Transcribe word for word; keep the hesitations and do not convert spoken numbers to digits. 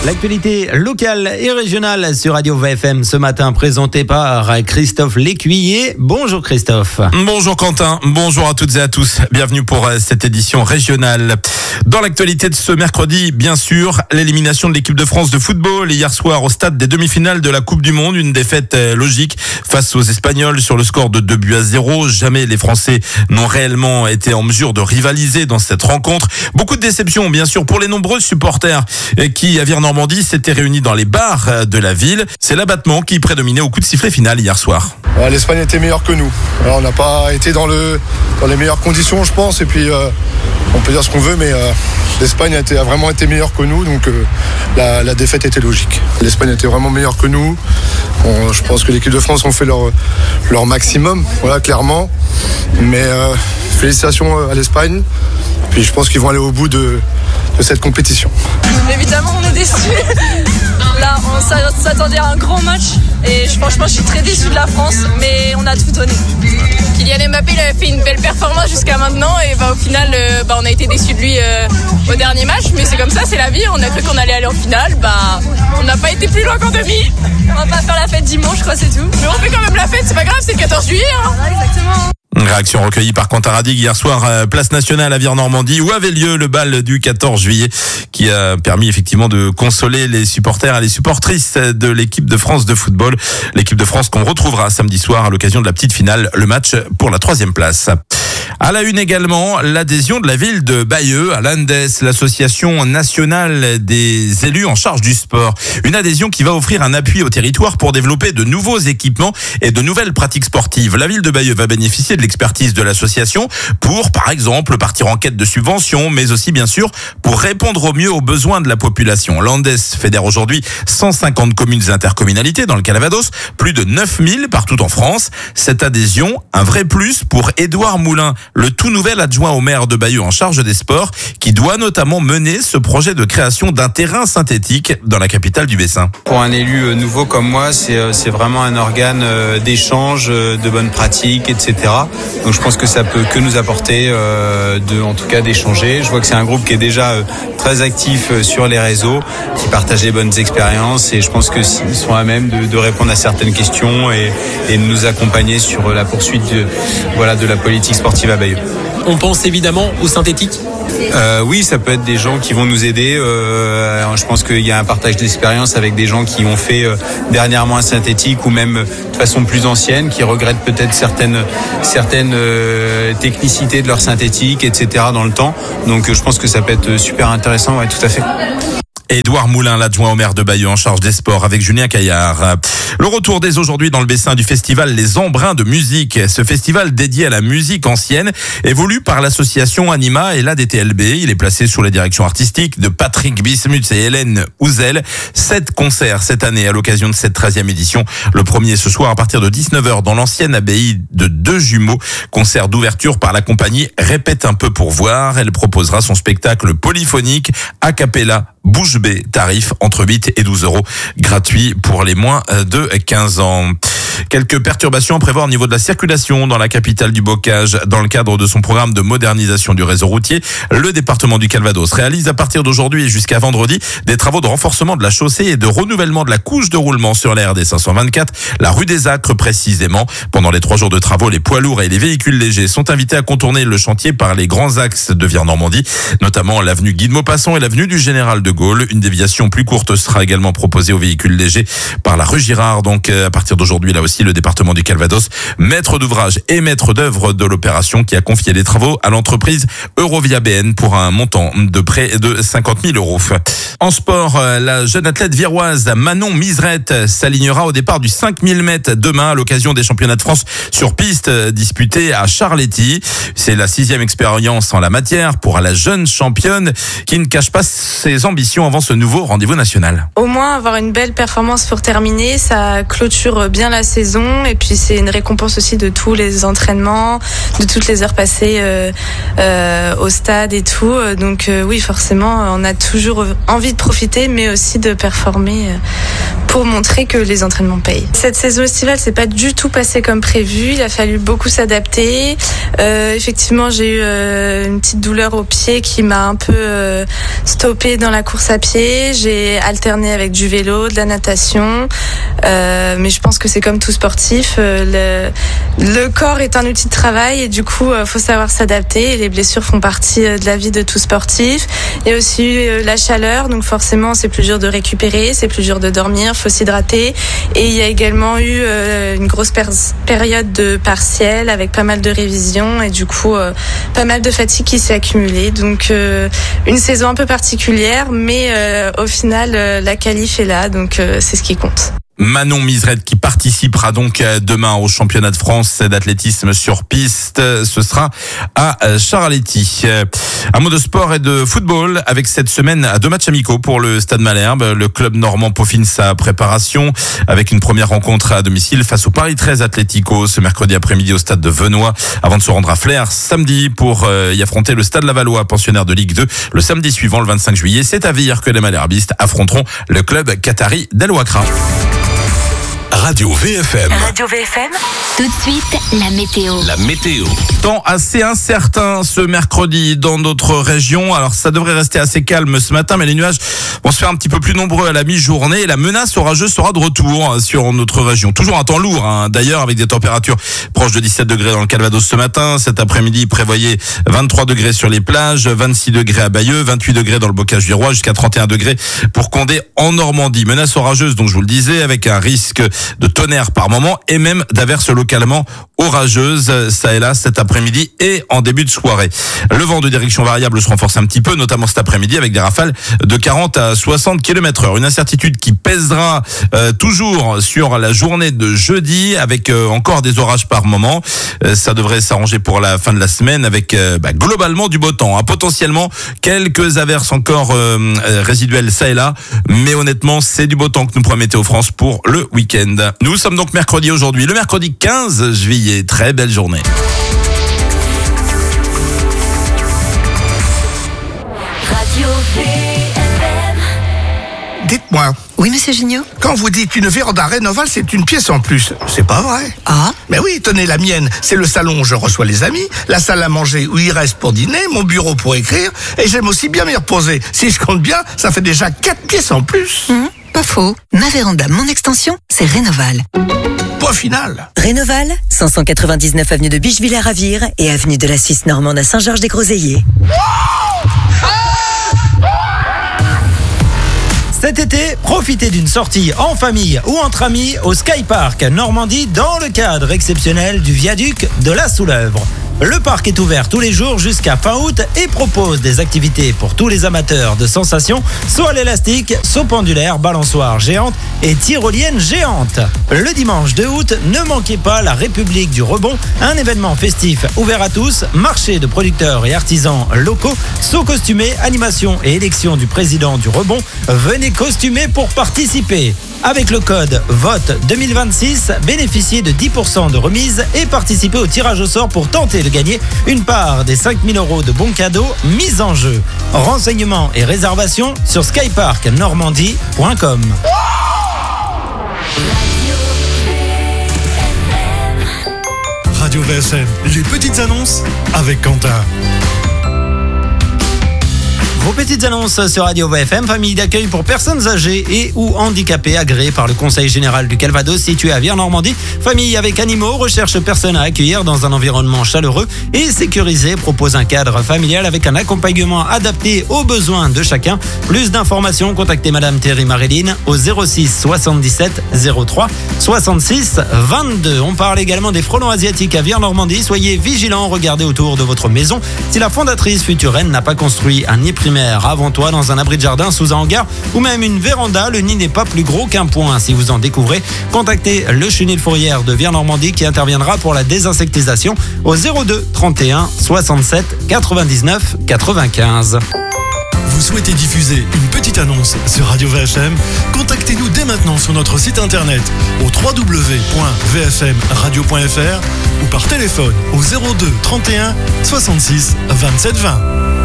L'actualité locale et régionale sur Radio V F M ce matin présentée par Christophe Lécuyer. Bonjour Christophe. Bonjour Quentin, bonjour à toutes et à tous. Bienvenue pour cette édition régionale. Dans l'actualité de ce mercredi, bien sûr, l'élimination de l'équipe de France de football hier soir au stade des demi-finales de la Coupe du Monde. Une défaite logique face aux Espagnols sur le score de deux buts à zéro. Jamais les Français n'ont réellement été en mesure de rivaliser dans cette rencontre. Beaucoup de déceptions, bien sûr, pour les nombreux supporters qui, à Vire-Normandie, s'étaient réunis dans les bars de la ville. C'est l'abattement qui prédominait au coup de sifflet final hier soir. L'Espagne était meilleure que nous. Alors, on n'a pas été dans, le, dans les meilleures conditions, je pense. Et puis, euh, on peut dire ce qu'on veut, mais euh, l'Espagne a, été, a vraiment été meilleure que nous. Donc, euh, la, la défaite était logique. L'Espagne était vraiment meilleure que nous. Bon, je pense que l'équipe de France ont fait leur, leur maximum, voilà, clairement. Mais euh, félicitations à l'Espagne. Puis, je pense qu'ils vont aller au bout de, de cette compétition. Évidemment, on est déçus. Là, on s'attendait à un grand match et franchement, je suis très déçue de la France, mais on a tout donné. Kylian Mbappé, il avait fait une belle performance jusqu'à maintenant et bah, au final, euh, bah, on a été déçus de lui euh, au dernier match, mais c'est comme ça, c'est la vie. On a cru qu'on allait aller en finale, bah, on n'a pas été plus loin qu'en demi. On va pas faire la fête dimanche, je crois, c'est tout. Mais on fait quand même la fête, c'est pas grave, c'est le quatorze juillet. Hein. Voilà, exactement. Réaction recueillie par Quentin Radig hier soir, euh, place nationale à Vire-Normandie, où avait lieu le bal du quatorze juillet, qui a permis effectivement de consoler les supporters et les supportrices de l'équipe de France de football. L'équipe de France qu'on retrouvera samedi soir à l'occasion de la petite finale, le match pour la troisième place. À la une également, l'adhésion de la ville de Bayeux à l'A N D E S, l'association nationale des élus en charge du sport. Une adhésion qui va offrir un appui au territoire pour développer de nouveaux équipements et de nouvelles pratiques sportives. La ville de Bayeux va bénéficier de l'expertise de l'association pour, par exemple, partir en quête de subventions, mais aussi, bien sûr, pour répondre au mieux aux besoins de la population. L'A N D E S fédère aujourd'hui cent cinquante communes et intercommunalités dans le Calvados, plus de neuf mille partout en France. Cette adhésion, un vrai plus pour Édouard Moulin, le tout nouvel adjoint au maire de Bayeux en charge des sports, qui doit notamment mener ce projet de création d'un terrain synthétique dans la capitale du Bessin. Pour un élu nouveau comme moi, c'est, c'est vraiment un organe d'échange, de bonnes pratiques, et cetera. Donc je pense que ça peut que nous apporter, euh, de, en tout cas d'échanger. Je vois que c'est un groupe qui est déjà euh, très actif euh, sur les réseaux, qui partage les bonnes expériences et je pense qu'ils sont à même de, de répondre à certaines questions et, et de nous accompagner sur la poursuite de, voilà, de la politique sportive à Bayeux. On pense évidemment au synthétique. Euh, oui, ça peut être des gens qui vont nous aider. Euh, je pense qu'il y a un partage d'expérience avec des gens qui ont fait euh, dernièrement un synthétique ou même euh, de façon plus ancienne, qui regrettent peut-être certaines certaines euh, technicités de leur synthétique, et cetera dans le temps. Donc, euh, je pense que ça peut être super intéressant. Ouais, tout à fait. Édouard Moulin, l'adjoint au maire de Bayeux en charge des sports, avec Julien Caillard. Le retour dès aujourd'hui dans le Bessin du festival Les Embruns de musique. Ce festival dédié à la musique ancienne est voulu par l'association Anima et l'A D T L B. Il est placé sous la direction artistique de Patrick Bismuth et Hélène Houzel. Sept concerts cette année à l'occasion de cette treizième édition. Le premier ce soir à partir de dix-neuf heures dans l'ancienne abbaye de Deux Jumeaux. Concert d'ouverture par la compagnie Répète un peu pour voir. Elle proposera son spectacle polyphonique a cappella Bouche bée, tarif entre huit et douze euros, gratuit pour les moins de quinze ans. Quelques perturbations à prévoir au niveau de la circulation dans la capitale du bocage. Dans le cadre de son programme de modernisation du réseau routier, le département du Calvados réalise à partir d'aujourd'hui et jusqu'à vendredi des travaux de renforcement de la chaussée et de renouvellement de la couche de roulement sur la R D cinq cent vingt-quatre, la rue des Acres précisément. Pendant les trois jours de travaux, les poids lourds et les véhicules légers sont invités à contourner le chantier par les grands axes de Vire-Normandie, notamment l'avenue Guy de Maupassant et l'avenue du Général de Gaulle. Une déviation plus courte sera également proposée aux véhicules légers par la rue Girard. Donc à partir d'aujourd'hui, là aussi, le département du Calvados, maître d'ouvrage et maître d'œuvre de l'opération, qui a confié les travaux à l'entreprise Eurovia B N pour un montant de près de cinquante mille euros. En sport, la jeune athlète viroise Manon Miserette s'alignera au départ du cinq mille mètres demain à l'occasion des championnats de France sur piste disputés à Charletti. C'est la sixième expérience en la matière pour la jeune championne qui ne cache pas ses ambitions avant ce nouveau rendez-vous national. Au moins avoir une belle performance pour terminer, ça clôture bien la saison et puis c'est une récompense aussi de tous les entraînements, de toutes les heures passées euh, euh, au stade et tout. Donc euh, oui, forcément, on a toujours envie de profiter mais aussi de performer pour montrer que les entraînements payent. Cette saison estivale, c'est pas du tout passé comme prévu. Il a fallu beaucoup s'adapter. Euh, effectivement, j'ai eu euh, une petite douleur au pied qui m'a un peu euh, stoppée dans la course à pied. J'ai alterné avec du vélo, de la natation. Euh, mais je pense que c'est comme tout sportif. Euh, le, le corps est un outil de travail et du coup, euh, faut savoir s'adapter. Et les blessures font partie euh, de la vie de tout sportif. Il y a aussi eu euh, la chaleur, donc forcément, c'est plus dur de récupérer, c'est plus dur de dormir, faut s'hydrater. Et il y a également eu euh, une grosse per- période de partiel avec pas mal de révisions et du coup, euh, pas mal de fatigue qui s'est accumulée. Donc, euh, une saison un peu particulière, mais euh, au final, euh, la qualif est là, donc euh, c'est ce qui compte. Manon Miserette qui participera donc demain au championnat de France d'athlétisme sur piste. Ce sera à Charletti. Un mot de sport et de football avec cette semaine deux matchs amicaux pour le Stade Malherbe. Le club normand peaufine sa préparation avec une première rencontre à domicile face au Paris treize Atlético ce mercredi après-midi au stade de Venoy avant de se rendre à Flers samedi pour y affronter le Stade Lavallois, pensionnaire de Ligue deux. Le samedi suivant, le vingt-cinq juillet, c'est à Vire que les Malherbistes affronteront le club qatari d'El Wakra. Radio V F M. Radio V F M. Tout de suite, la météo. La météo. Temps assez incertain ce mercredi dans notre région. Alors ça devrait rester assez calme ce matin, mais les nuages vont se faire un petit peu plus nombreux à la mi-journée et la menace orageuse sera de retour sur notre région. Toujours un temps lourd, hein, d'ailleurs, avec des températures proches de dix-sept degrés dans le Calvados ce matin. Cet après-midi, prévoyez vingt-trois degrés sur les plages, vingt-six degrés à Bayeux, vingt-huit degrés dans le Bocage du Roi, jusqu'à trente et un degrés pour Condé en Normandie. Menace orageuse, donc je vous le disais, avec un risque de tonnerre par moment et même d'averses localement orageuses, ça et là cet après-midi et en début de soirée. Le vent de direction variable se renforce un petit peu, notamment cet après-midi avec des rafales de quarante à soixante kilomètres heure. Une incertitude qui pèsera euh, toujours sur la journée de jeudi avec euh, encore des orages par moment. Euh, ça devrait s'arranger pour la fin de la semaine avec euh, bah, globalement du beau temps, hein. Potentiellement quelques averses encore euh, résiduelles ça et là, mais honnêtement c'est du beau temps que nous promet Météo France pour le week-end. Nous sommes donc mercredi aujourd'hui, le mercredi quinze juillet. Très belle journée. Radio V F M. Dites-moi, Oui, monsieur Gignot. quand vous dites une véranda Rénoval, c'est une pièce en plus. C'est pas vrai. Ah, Mais oui, tenez, la mienne, c'est le salon où je reçois les amis, la salle à manger où ils restent pour dîner, mon bureau pour écrire, et j'aime aussi bien m'y reposer. Si je compte bien, ça fait déjà quatre pièces en plus. hum, pas faux. Ma véranda, mon extension, c'est Rénoval. Point final. Rénoval, cinq cent quatre-vingt-dix-neuf avenue de Bicheville à Ravire et avenue de la Suisse normande à Saint-Georges-des-Groseilliers. Cet été, profitez d'une sortie en famille ou entre amis au Skypark Normandie dans le cadre exceptionnel du viaduc de la Soulèvre. Le parc est ouvert tous les jours jusqu'à fin août et propose des activités pour tous les amateurs de sensations, saut à l'élastique, saut pendulaire, balançoire géante et tyrolienne géante. Le dimanche deux août, ne manquez pas la République du Rebond, un événement festif ouvert à tous, marché de producteurs et artisans locaux, saut costumé, animation et élection du président du Rebond. Venez costumer pour participer. Avec le code VOTE deux mille vingt-six, bénéficiez de dix pour cent de remise et participez au tirage au sort pour tenter de gagner une part des cinq mille euros de bons cadeaux mis en jeu. Renseignements et réservations sur skypark normandie point com. Radio V F M, les petites annonces avec Quentin. Vos petites annonces sur Radio V F M, famille d'accueil pour personnes âgées et ou handicapées agréée par le Conseil général du Calvados situé à Vire-Normandie. Famille avec animaux recherche personne à accueillir dans un environnement chaleureux et sécurisé. Propose un cadre familial avec un accompagnement adapté aux besoins de chacun. Plus d'informations, contactez Madame Thierry Maréline au zéro six soixante-dix-sept zéro trois soixante-six vingt-deux. On parle également des frelons asiatiques à Vire-Normandie. Soyez vigilants, regardez autour de votre maison. Si la fondatrice future reine n'a pas construit un nid primaire avant toi dans un abri de jardin sous un hangar ou même une véranda, le nid n'est pas plus gros qu'un point. Si vous en découvrez, contactez le chenil fourrière de Vire-Normandie qui interviendra pour la désinsectisation au zéro deux trente et un soixante-sept quatre-vingt-dix-neuf quatre-vingt-quinze. Vous souhaitez diffuser une petite annonce sur Radio V F M? Contactez-nous dès maintenant sur notre site internet au w w w point v f m radio point f r ou par téléphone au zéro deux trente et un soixante-six vingt-sept vingt.